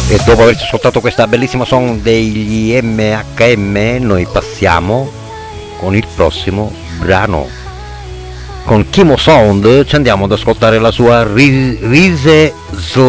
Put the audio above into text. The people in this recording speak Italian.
E dopo averci ascoltato questa bellissima song degli MHM, noi passiamo con il prossimo brano. Con Kimo Sound ci andiamo ad ascoltare la sua Rise